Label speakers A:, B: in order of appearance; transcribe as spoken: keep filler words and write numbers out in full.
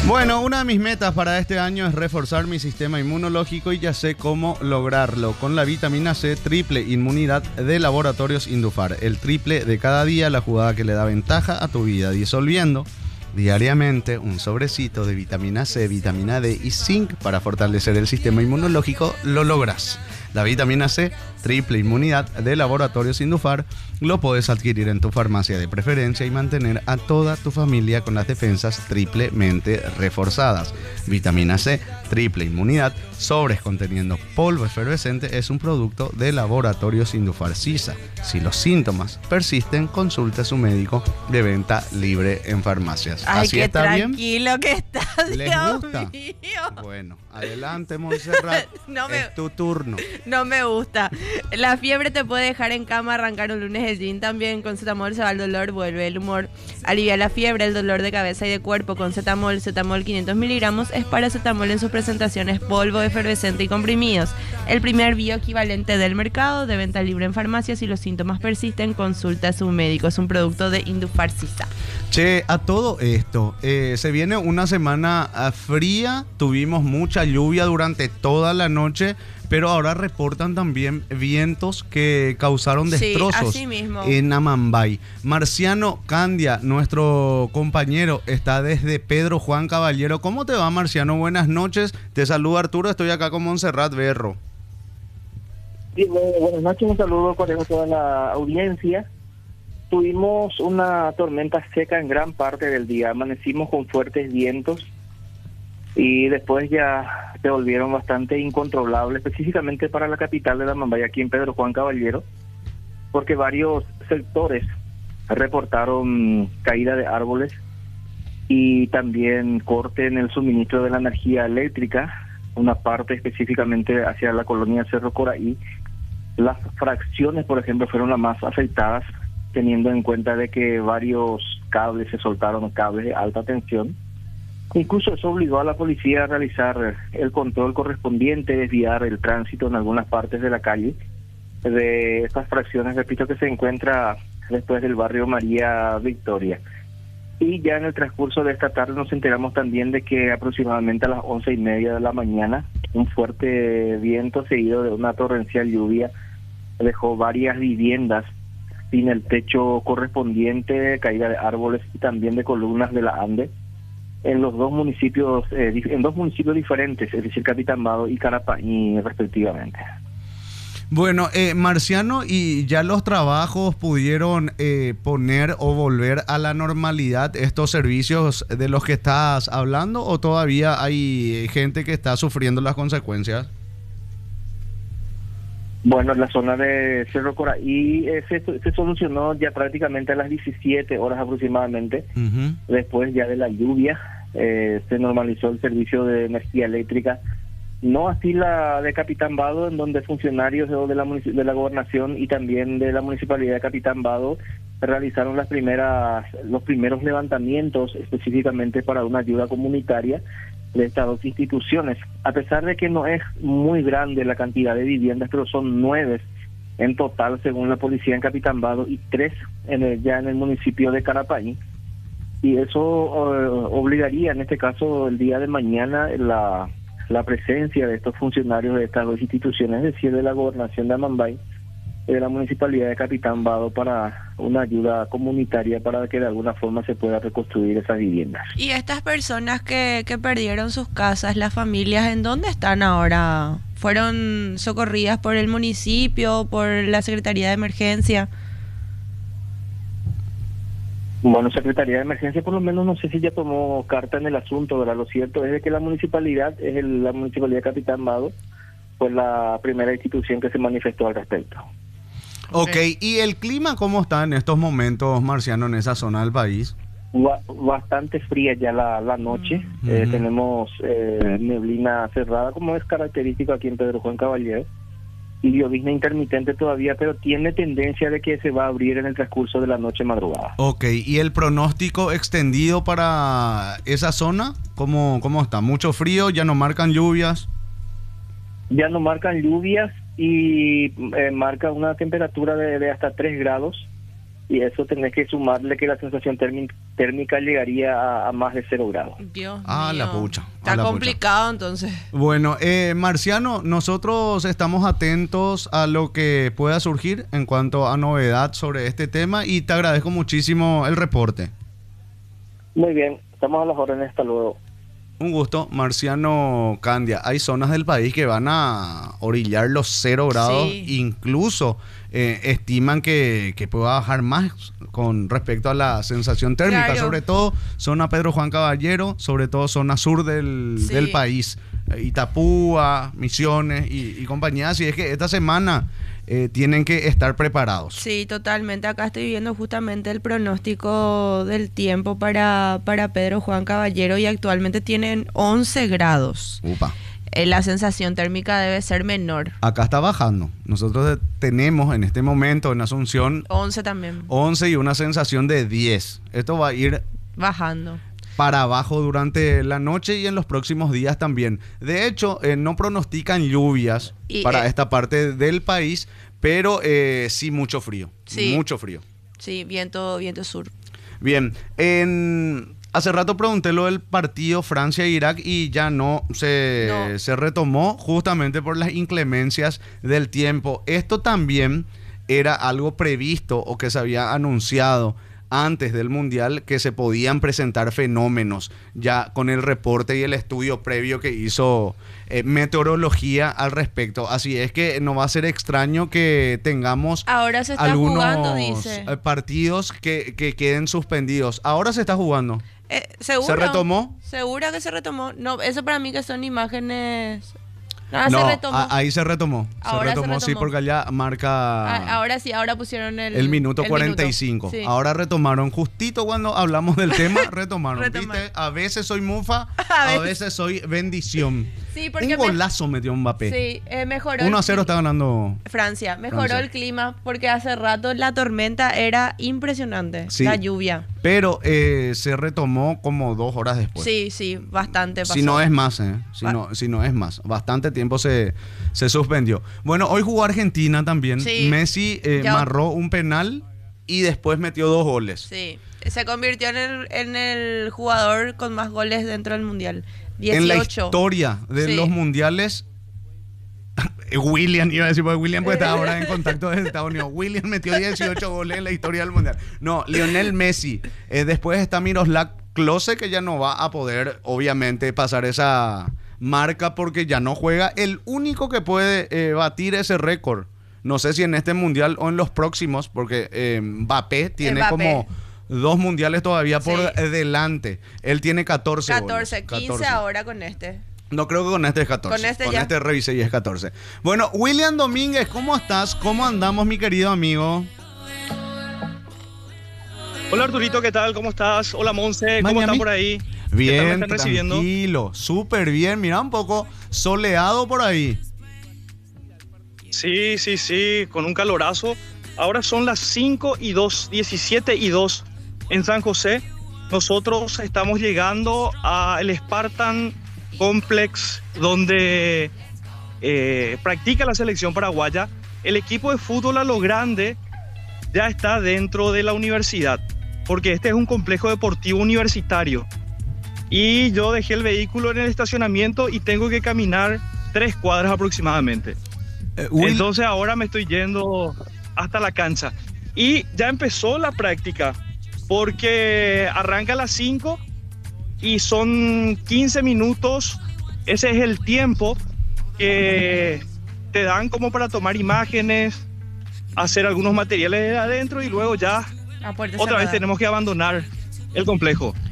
A: Bueno, una de mis metas para este año es reforzar mi sistema inmunológico y ya sé cómo lograrlo. Con la vitamina C triple inmunidad de Laboratorios Indufar. El triple de cada día, la jugada que le da ventaja a tu vida, disolviendo diariamente un sobrecito de vitamina C, vitamina D y zinc para fortalecer el sistema inmunológico, lo logras. La vitamina C, triple inmunidad de Laboratorios Indufar, lo puedes adquirir en tu farmacia de preferencia y mantener a toda tu familia con las defensas triplemente reforzadas. Vitamina C, triple inmunidad, sobres conteniendo polvo efervescente, es un producto de Laboratorios Indufar Sisa. Si los síntomas persisten, consulte a su médico de venta libre en farmacias.
B: Ay,
A: ¿Así
B: qué
A: está bien?
B: tranquilo que estás,
A: ¿Les
B: Dios
A: gusta?
B: mío.
A: Bueno, adelante, Montserrat.
B: No me-
A: Es tu turno.
B: No me gusta. La fiebre te puede dejar en cama, arrancar un lunes el gym también. Con Cetamol se va el dolor, vuelve el humor. Alivia la fiebre, el dolor de cabeza y de cuerpo con Cetamol. Cetamol quinientos miligramos es paracetamol en sus presentaciones polvo, efervescente y comprimidos. El primer bioequivalente del mercado, de venta libre en farmacias. Si los síntomas persisten, consulta a su médico. Es un producto de Indufar Sisa.
A: Che, a todo esto, eh, se viene una semana ah, fría, tuvimos mucha lluvia durante toda la noche, pero ahora reportan también vientos que causaron
B: Sí,
A: destrozos
B: así mismo.
A: en Amambay. Marciano Candia, nuestro compañero, está desde Pedro Juan Caballero. ¿Cómo te va, Marciano? Buenas noches. Te saluda Arturo, estoy acá con Montserrat Berro.
C: Sí, bu- buenas noches, un saludo cordial a toda la audiencia. Tuvimos una tormenta seca en gran parte del día, amanecimos con fuertes vientos y después ya se volvieron bastante incontrolables, específicamente para la capital de la Amambay, aquí en Pedro Juan Caballero, porque varios sectores reportaron caída de árboles y también corte en el suministro de la energía eléctrica, una parte específicamente hacia la colonia Cerro Coraí. Las fracciones, por ejemplo, fueron las más afectadas, teniendo en cuenta de que varios cables se soltaron, cables de alta tensión. Incluso eso obligó a la policía a realizar el control correspondiente, desviar el tránsito en algunas partes de la calle de estas fracciones, repito, que se encuentra después del barrio María Victoria. Y ya en el transcurso de esta tarde nos enteramos también de que aproximadamente a las once y media de la mañana un fuerte viento seguido de una torrencial lluvia dejó varias viviendas sin el techo correspondiente, caída de árboles y también de columnas de la Ande en los dos municipios, eh, dif- en dos municipios diferentes, es decir, Capitambado y Carapañí respectivamente.
A: Bueno, eh, Marciano, ¿y ya los trabajos pudieron eh, poner o volver a la normalidad estos servicios de los que estás hablando o todavía hay gente que está sufriendo las consecuencias?
C: Bueno, en la zona de Cerro Coraí eh, se, se solucionó ya prácticamente a las diecisiete horas aproximadamente.
A: Uh-huh.
C: Después ya de la lluvia eh, se normalizó el servicio de energía eléctrica. No así la de Capitán Vado, en donde funcionarios de, de, la, munici- de la gobernación y también de la municipalidad de Capitán Vado realizaron las primeras, los primeros levantamientos específicamente para una ayuda comunitaria de estas dos instituciones. A pesar de que no es muy grande la cantidad de viviendas, pero son nueve en total según la policía en Capitán Vado y tres en el, ya en el municipio de Carapaí. Y eso uh, obligaría en este caso el día de mañana la, la presencia de estos funcionarios de estas dos instituciones, es decir, de la gobernación de Amambay y de la municipalidad de Capitán Vado, para una ayuda comunitaria para que de alguna forma se pueda reconstruir esas viviendas.
B: Y estas personas que, que perdieron sus casas, las familias, ¿en dónde están ahora? ¿Fueron socorridas por el municipio, por la Secretaría de Emergencia?
C: Bueno, Secretaría de Emergencia por lo menos no sé si ya tomó carta en el asunto, ¿verdad? Lo cierto es de que la municipalidad, es el, la municipalidad de Capitán Vado, fue la primera institución que se manifestó al respecto.
A: Ok, ¿y el clima cómo está en estos momentos, Marciano, en esa zona del país?
C: Ba- bastante fría ya la, la noche,
A: Mm.
C: eh,
A: Ujú.
C: tenemos eh, neblina cerrada, como es característico aquí en Pedro Juan Caballero, y llovizna intermitente todavía, pero tiene tendencia de que se va a abrir en el transcurso de la noche madrugada.
A: Ok, ¿y el pronóstico extendido para esa zona? ¿Cómo, cómo está? ¿Mucho frío? ¿Ya no marcan lluvias?
C: Ya no marcan lluvias y eh, marca una temperatura de, de hasta tres grados y eso tenés que sumarle que la sensación térmi- térmica llegaría a, a más de cero grados.
B: Dios
A: Ah,
B: mío.
A: la pucha. Ah,
B: Está
A: la pucha.
B: complicado entonces.
A: Bueno, eh, Marciano, nosotros estamos atentos a lo que pueda surgir en cuanto a novedad sobre este tema y te agradezco muchísimo el reporte.
C: Muy bien, estamos a las órdenes, hasta luego.
A: Un gusto, Marciano Candia. Hay zonas del país que van a orillar los cero grados,
B: Sí.
A: incluso eh, estiman que, que pueda bajar más con respecto a la sensación térmica,
B: Claro.
A: sobre todo zona Pedro Juan Caballero, sobre todo zona sur del,
B: Sí.
A: del país, eh, Itapúa, Misiones y, y compañía. Así es que esta semana eh, tienen que estar preparados.
B: Sí, totalmente. Acá estoy viendo justamente el pronóstico del tiempo para, para Pedro Juan Caballero y actualmente tienen once grados.
A: Upa.
B: Eh, La sensación térmica debe ser menor.
A: Acá está bajando. Nosotros tenemos en este momento en Asunción
B: once también.
A: once y una sensación de diez. Esto va a ir
B: Bajando.
A: para abajo durante la noche y en los próximos días también. De hecho, eh, no pronostican lluvias
B: Y,
A: para
B: eh,
A: esta parte del país, pero eh, sí mucho frío.
B: Sí.
A: Mucho frío.
B: Sí, viento, viento sur.
A: Bien, en, hace rato pregunté lo del partido Francia-Irak y ya no se,
B: No.
A: se retomó justamente por las inclemencias del tiempo. Esto también era algo previsto o que se había anunciado antes del Mundial, que se podían presentar fenómenos ya con el reporte y el estudio previo que hizo eh, meteorología al respecto. Así es que no va a ser extraño que tengamos
B: Ahora se está
A: algunos
B: jugando, dice.
A: eh, partidos que, que queden suspendidos. Ahora se está jugando.
B: Eh, ¿seguro?
A: ¿Se retomó?
B: ¿Segura que se retomó? No, eso para mí que son imágenes... Ah,
A: no,
B: se retomó.
A: a- ahí se retomó.
B: Ahora
A: se
B: se
A: retomó, sí,
B: retomó.
A: porque allá marca
B: Ah, ahora sí, ahora pusieron el...
A: el minuto
B: el
A: cuarenta y
B: minuto.
A: cinco.
B: Sí.
A: Ahora retomaron. Justito cuando hablamos del tema, retomaron.
B: Retomaron.
A: ¿Viste? A veces soy mufa,
B: A
A: a
B: veces.
A: veces soy bendición.
B: Sí, porque...
A: Un
B: me-
A: golazo metió Mbappé.
B: Sí, eh, mejoró...
A: uno a
B: el
A: cero
B: cli-
A: está ganando.
B: Francia, mejoró
A: Francia.
B: el clima porque hace rato la tormenta era impresionante,
A: Sí.
B: la lluvia.
A: Pero eh, se retomó como dos horas después.
B: Sí, sí, bastante pasó.
A: Si no es más, ¿eh? Si
B: Va-
A: no, si no es más. Bastante tiempo se, se suspendió. Bueno, hoy jugó Argentina también.
B: Sí.
A: Messi eh,
B: Ya-
A: marró un penal y después metió dos goles.
B: Sí, se convirtió en el, en el jugador con más goles dentro del Mundial.
A: En la
B: dieciocho.
A: historia de
B: Sí.
A: los mundiales, William, iba a decir, porque William pues, está ahora en contacto desde Estados Unidos. William metió dieciocho goles en la historia del mundial. No, Lionel Messi. Eh, después está Miroslav Klose, que ya no va a poder, obviamente, pasar esa marca porque ya no juega. El único que puede eh, batir ese récord, no sé si en este mundial o en los próximos, porque eh, Mbappé tiene
B: Mbappé.
A: como dos mundiales todavía por
B: Sí.
A: delante. Él tiene catorce
B: catorce,
A: goles.
B: quince
A: catorce.
B: ahora con este.
A: No creo que con este es catorce.
B: Con este
A: con
B: ya.
A: este revisé y es catorce. Bueno, William Domínguez, ¿cómo estás? ¿Cómo andamos, mi querido amigo?
D: Hola Arturito, ¿qué tal? ¿Cómo estás? Hola Monse, ¿cómo
A: Miami.
D: están por ahí? ¿Qué tal me
A: Bien,
D: están recibiendo?
A: tranquilo, súper bien. Mira, un poco soleado por ahí.
D: Sí, sí, sí, con un calorazo. Ahora son las cinco y dos, diecisiete y dos en San José. Nosotros estamos llegando al Spartan Complex, donde eh, practica la selección paraguaya. El equipo de fútbol a lo grande ya está dentro de la universidad, porque este es un complejo deportivo universitario. Y yo dejé el vehículo en el estacionamiento y tengo que caminar tres cuadras aproximadamente.
A: Eh, Will-
D: Entonces ahora me estoy yendo hasta la cancha. Y ya empezó la práctica, porque arranca a las cinco y son quince minutos. Ese es el tiempo que te dan como para tomar imágenes, hacer algunos materiales de adentro y luego ya
B: A puerta
D: otra vez
B: cerrada.
D: tenemos que abandonar el complejo.